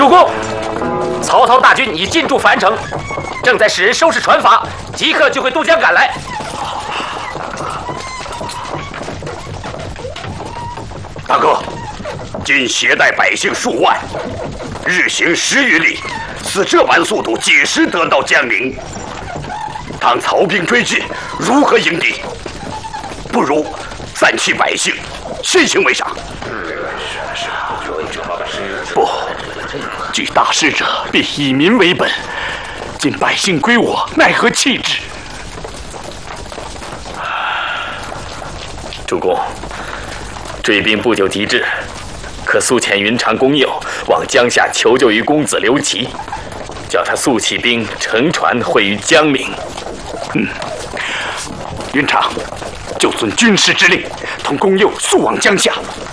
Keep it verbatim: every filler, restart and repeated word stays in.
主公，曹操大军已进驻樊城，正在使人收拾船筏，即刻就会渡江赶来。 大哥，今携带百姓数万，日行十余里，此这般速度，几时得到江陵？当曹兵追至，如何迎敌？不如散弃百姓，先行为上。 不，据大使者必以民为本，今百姓归我，奈何弃之？ 主公，追兵不久即至，可速遣云长公佑往江夏求救于公子刘琦，叫他速起兵，乘船会于江陵。 嗯，云长，就遵军师之令，同公佑速往江夏。